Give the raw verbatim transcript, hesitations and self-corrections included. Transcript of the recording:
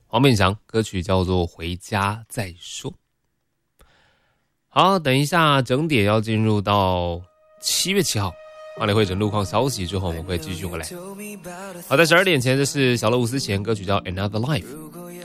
黄炳祥，歌曲叫做《回家再说》。好，等一下整点要进入到七月七号花莲会诊路况消息之后，我们会继续回来。好，在十二点前，这是小乐伍思贤歌曲叫《Another Life》。